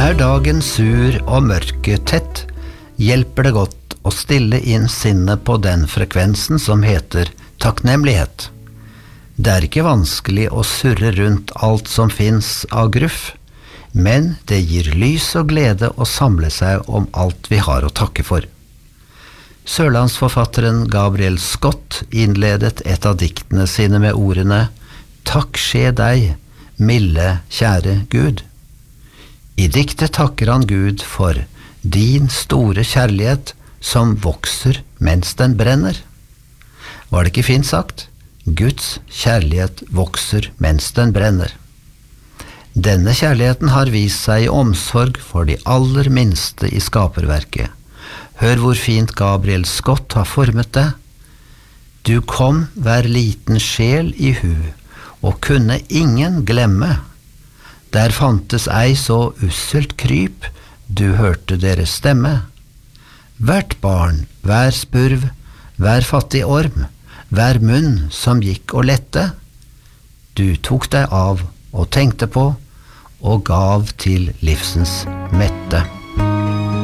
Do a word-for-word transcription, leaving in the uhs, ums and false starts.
Er dagen sur og mørket tett, hjelper det godt å stille inn sinnet på den frekvensen som heter takknemlighet. Det er ikke vanskelig å surre rundt alt som finnes av gruff, men det gir lys og glede å samle seg om alt vi har å takke for. Sørlandsforfatteren Gabriel Scott innledet et av diktene sine med ordene «Takk skje deg, milde, kjære Gud». I diktet takker han Gud for din store kjærlighet som vokser mens den brenner. Var det ikke fint sagt? Guds kjærlighet vokser mens den brenner. Denne kjærligheten har vist seg i omsorg for de aller minste i skaperverket. Hør hvor fint Gabriel Scott har formet det. Du kom hver liten sjel i hu, og kunne ingen glemme. Der fantes ei så usselt kryp, du hørte deres stemme. Hvert barn, hver spurv, hver fattig orm, hver munn som gikk og lette, du tok deg av og tenkte på, og gav til livsens mette.